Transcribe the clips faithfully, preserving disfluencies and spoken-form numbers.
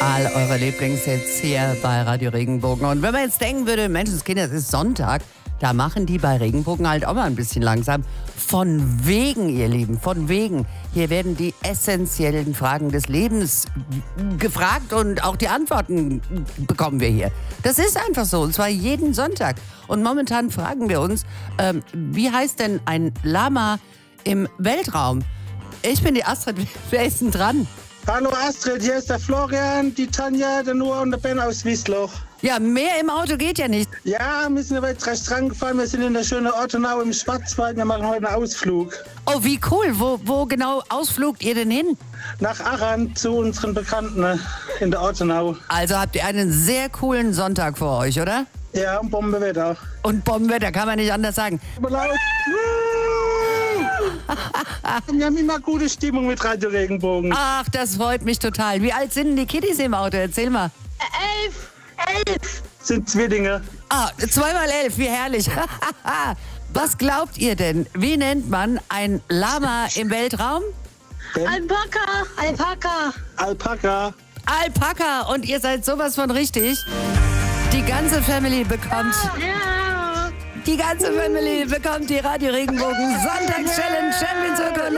All eure Lieblingshits hier bei Radio Regenbogen. Und wenn man jetzt denken würde, Menschenskinder, es ist Sonntag, da machen die bei Regenbogen halt auch mal ein bisschen langsam. Von wegen, ihr Lieben, von wegen. Hier werden die essentiellen Fragen des Lebens gefragt und auch die Antworten bekommen wir hier. Das ist einfach so, und zwar jeden Sonntag. Und momentan fragen wir uns, ähm, wie heißt denn ein Lama im Weltraum? Ich bin die Astrid, wer ist denn dran? Hallo Astrid, hier ist der Florian, die Tanja, der Noah und der Ben aus Wiesloch. Ja, mehr im Auto geht ja nicht. Ja, wir sind aber jetzt recht dran gefahren. Wir sind in der schönen Ortenau im Schwarzwald. Wir machen heute einen Ausflug. Oh, wie cool. Wo, wo genau ausflugt ihr denn hin? Nach Arran zu unseren Bekannten in der Ortenau. Also habt ihr einen sehr coolen Sonntag vor euch, oder? Ja, und Bombenwetter. Und Bombenwetter, kann man nicht anders sagen. Aber laut. Wir haben immer gute Stimmung mit Radio Regenbogen. Ach, das freut mich total. Wie alt sind denn die Kiddies im Auto? Erzähl mal. Elf. Elf. Sind Zwillinge. Ah, zweimal elf, wie herrlich. Was glaubt ihr denn? Wie nennt man ein Lama im Weltraum? Ben? Alpaka. Alpaka. Alpaka. Alpaka. Und ihr seid sowas von richtig. Die ganze Family bekommt... Ja. Die ganze Family bekommt die Radio Regenbogen Sonntags-Challenge Champions-Urkunde.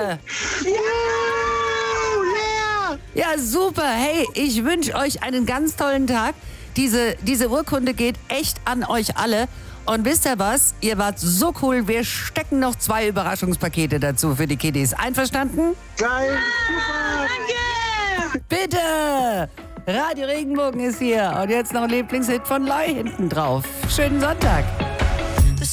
Yeah. Ja, super. Hey, ich wünsche euch einen ganz tollen Tag. Diese, diese Urkunde geht echt an euch alle. Und wisst ihr was? Ihr wart so cool. Wir stecken noch zwei Überraschungspakete dazu für die Kiddies. Einverstanden? Geil. Super. Danke. Bitte! Radio Regenbogen ist hier. Und jetzt noch ein Lieblingshit von Loi hinten drauf. Schönen Sonntag.